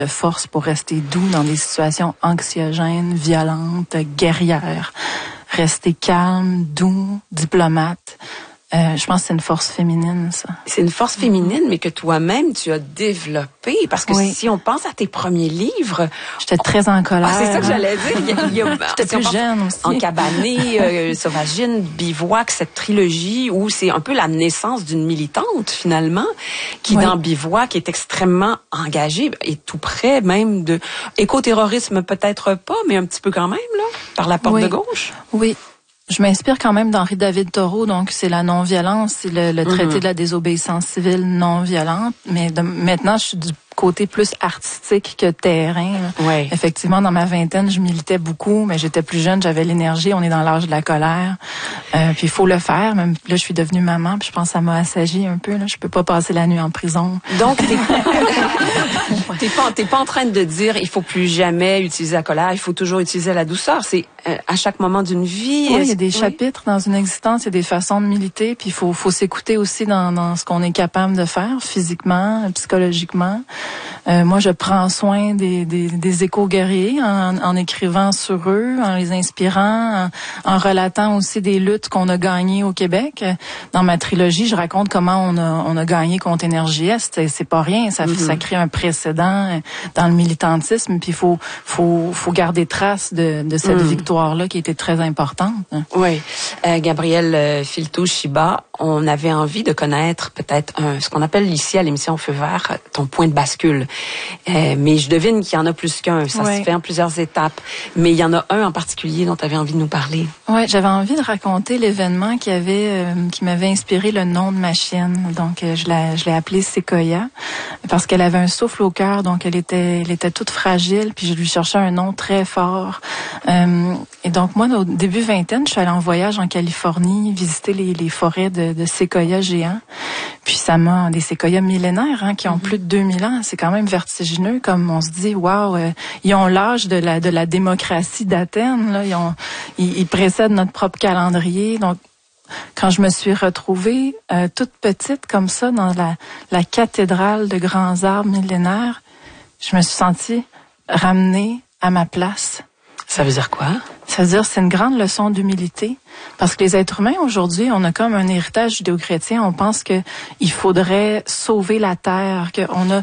de force pour rester doux dans des situations anxiogènes, violentes, guerrières. Rester calme, doux, diplomate. Je pense que c'est une force féminine, ça. C'est une force féminine, mais que toi-même, tu as développée. Parce que si on pense à tes premiers livres... J'étais très en colère. Ah, c'est ça que j'allais dire. J'étais plus jeune aussi. Encabanée, Sauvagine, Bivouac, cette trilogie où c'est un peu la naissance d'une militante, finalement, qui, dans Bivouac, est extrêmement engagée et tout près même de... Écoterrorisme, peut-être pas, mais un petit peu quand même, là, par la porte de gauche. Oui. Je m'inspire quand même d'Henri David Thoreau, donc c'est la non-violence, c'est le traité de la désobéissance civile non-violente. Mais maintenant, je suis du côté plus artistique que terrain. Ouais. Effectivement, dans ma vingtaine, je militais beaucoup, mais j'étais plus jeune, j'avais l'énergie, on est dans l'âge de la colère. Puis il faut le faire. Même là, je suis devenue maman, puis je pense que ça m'a assagi un peu. Là. Je peux pas passer la nuit en prison. Donc, t'es pas en train de dire il faut plus jamais utiliser la colère, il faut toujours utiliser la douceur. C'est à chaque moment d'une vie. Oui, il y a des chapitres dans une existence, il y a des façons de militer, puis il faut s'écouter aussi dans ce qu'on est capable de faire physiquement, psychologiquement. Moi, je prends soin des éco-guerriers en écrivant sur eux, en les inspirant, en relatant aussi des luttes qu'on a gagnées au Québec. Dans ma trilogie, je raconte comment on a gagné contre Énergie Est. C'est pas rien, ça crée un précédent dans le militantisme. Puis il faut garder trace de cette victoire-là qui était très importante. Oui, Gabrielle Filto-Chiba, on avait envie de connaître peut-être ce qu'on appelle ici à l'émission Feu Vert ton point de bascule. Mais je devine qu'il y en a plus qu'un. Ça se fait en plusieurs étapes. Mais il y en a un en particulier dont tu avais envie de nous parler. Oui, j'avais envie de raconter l'événement qui m'avait inspiré le nom de ma chienne. Donc, je l'ai appelée Sequoia parce qu'elle avait un souffle au cœur. Donc, elle était toute fragile. Puis, je lui cherchais un nom très fort. Et donc, moi, au début vingtaine, je suis allée en voyage en Californie, visiter les forêts de séquoias géants. Puis ça m'a des séquoias millénaires qui ont plus de 2000 ans. C'est quand même vertigineux, comme on se dit, waouh, ils ont l'âge de la démocratie d'Athènes. Là, ils précèdent notre propre calendrier. Donc, quand je me suis retrouvée toute petite comme ça dans la cathédrale de grands arbres millénaires, je me suis sentie ramenée à ma place. Ça veut dire quoi? Ça veut dire c'est une grande leçon d'humilité. Parce que les êtres humains, aujourd'hui, on a comme un héritage judéo-chrétien. On pense que il faudrait sauver la terre,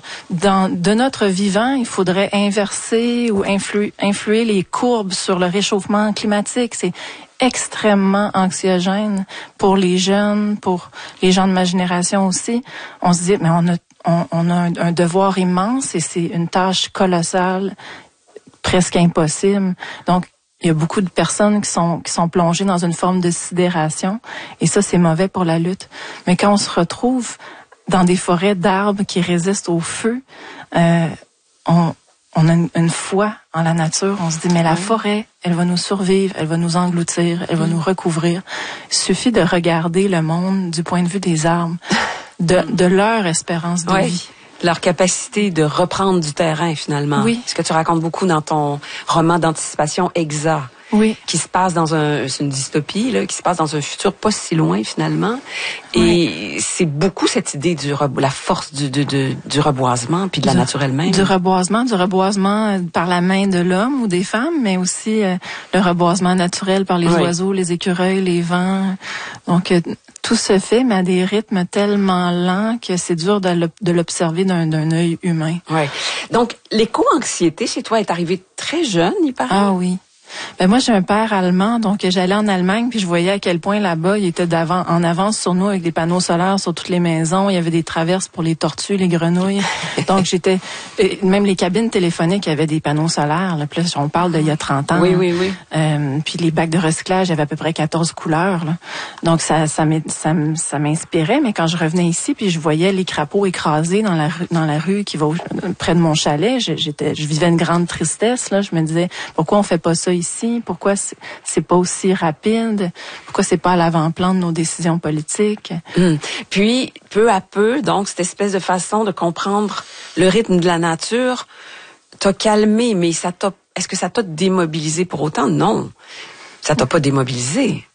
de notre vivant, il faudrait inverser ou influer les courbes sur le réchauffement climatique. C'est extrêmement anxiogène pour les jeunes, pour les gens de ma génération aussi. On se dit, mais on a un devoir immense et c'est une tâche colossale, presque impossible. Donc, il y a beaucoup de personnes qui sont plongées dans une forme de sidération et ça, c'est mauvais pour la lutte. Mais quand on se retrouve dans des forêts d'arbres qui résistent au feu, on a une foi en la nature. On se dit, mais la forêt, elle va nous survivre, elle va nous engloutir, elle va nous recouvrir. Il suffit de regarder le monde du point de vue des arbres, de leur espérance de vie. Leur capacité de reprendre du terrain, finalement. Oui. Ce que tu racontes beaucoup dans ton roman d'anticipation Exa. Oui. Qui se passe c'est une dystopie, là, qui se passe dans un futur pas si loin, finalement. Et c'est beaucoup cette idée la force du reboisement, puis de la nature elle-même. Du reboisement par la main de l'homme ou des femmes, mais aussi le reboisement naturel par les oiseaux, les écureuils, les vents. Donc, tout se fait, mais à des rythmes tellement lents que c'est dur de l'observer d'un œil humain. Oui. Donc, l'éco-anxiété chez toi est arrivée très jeune, il paraît. Ah oui. Ben moi j'ai un père allemand, donc j'allais en Allemagne puis je voyais à quel point là-bas il était en avance sur nous avec des panneaux solaires sur toutes les maisons. Il y avait des traverses pour les tortues, les grenouilles. Donc même les cabines téléphoniques, il y avait des panneaux solaires. Là. Puis là, on parle d'il y a 30 ans. Oui. Puis les bacs de recyclage, il y avait à peu près 14 couleurs. Là. Donc ça m'inspirait, mais quand je revenais ici puis je voyais les crapauds écrasés dans la rue qui va près de mon chalet, je vivais une grande tristesse. Là, je me disais pourquoi on fait pas ça ici? Pourquoi c'est pas aussi rapide? Pourquoi c'est pas à l'avant-plan de nos décisions politiques? Puis, peu à peu, donc, cette espèce de façon de comprendre le rythme de la nature t'a calmé, mais est-ce que ça t'a démobilisé pour autant? Non. Ça t'a pas démobilisé.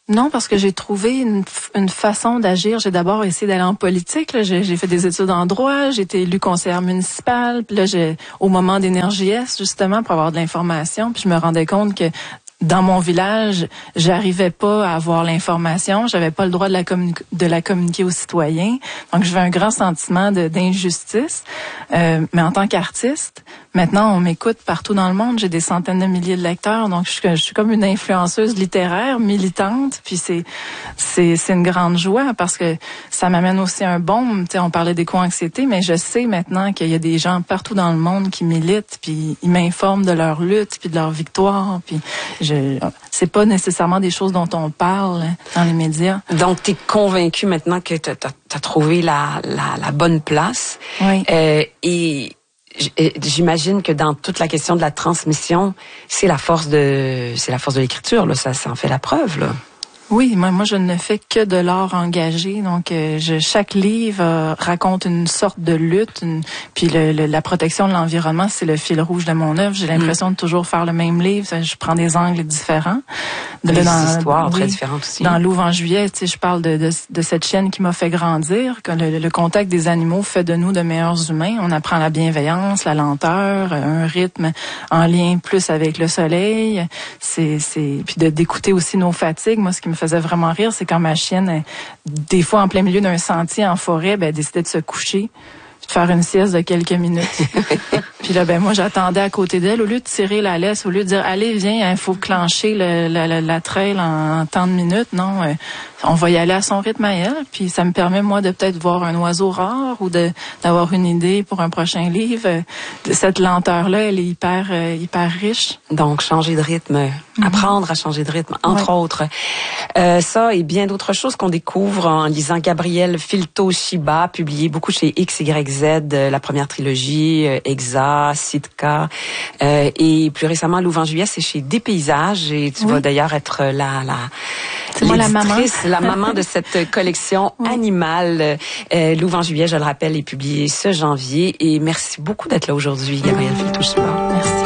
Non, parce que j'ai trouvé une façon d'agir. J'ai d'abord essayé d'aller en politique. Là. J'ai fait des études en droit, j'ai été élue conseillère municipale. Puis là, au moment d'Énergie-Est, justement, pour avoir de l'information, puis je me rendais compte que dans mon village, j'arrivais pas à avoir l'information, j'avais pas le droit de la communiquer aux citoyens. Donc, j'avais un grand sentiment d'injustice. Mais en tant qu'artiste, maintenant, on m'écoute partout dans le monde. J'ai des centaines de milliers de lecteurs, donc je suis comme une influenceuse littéraire, militante. Puis c'est une grande joie parce que ça m'amène aussi un baume. Tu sais, on parlait d'éco-anxiété, mais je sais maintenant qu'il y a des gens partout dans le monde qui militent, puis ils m'informent de leur lutte, puis de leur victoire. Puis c'est pas nécessairement des choses dont on parle dans les médias. Donc, t'es convaincue maintenant que t'as trouvé la bonne place. Oui. Et j'imagine que dans toute la question de la transmission, c'est la force de l'écriture, là. Ça en fait la preuve, là. Oui, moi je ne fais que de l'art engagé, donc chaque livre raconte une sorte de lutte, puis la protection de l'environnement, c'est le fil rouge de mon œuvre. J'ai l'impression de toujours faire le même livre, je prends des angles différents. Des histoires très différentes aussi. Dans Louve en juillet, tu sais, je parle de cette chienne qui m'a fait grandir, que le contact des animaux fait de nous de meilleurs humains. On apprend la bienveillance, la lenteur, un rythme en lien plus avec le soleil, puis d'écouter aussi nos fatigues. Moi, ce qui me faisait vraiment rire, c'est quand ma chienne, des fois en plein milieu d'un sentier en forêt, elle décidait de se coucher, de faire une sieste de quelques minutes. Puis là, moi, j'attendais à côté d'elle. Au lieu de tirer la laisse, au lieu de dire, allez, viens, il faut clencher la trail en tant de minutes. Non, on va y aller à son rythme à elle. Puis ça me permet, moi, de peut-être voir un oiseau rare ou d'avoir une idée pour un prochain livre. Cette lenteur-là, elle est hyper riche. Donc, changer de rythme, apprendre à changer de rythme, entre autres. Ça et bien d'autres choses qu'on découvre en lisant Gabriel Filto-Shiba, publié beaucoup chez XYZ, la première trilogie, Exa, Sitka, et plus récemment, Louve en juillet, c'est chez Dépaysages, et tu vas d'ailleurs être c'est moi la maman de cette collection animale. Louve en juillet, je le rappelle, est publié ce janvier, et merci beaucoup d'être là aujourd'hui, Gabriel Filto-Shiba. Merci.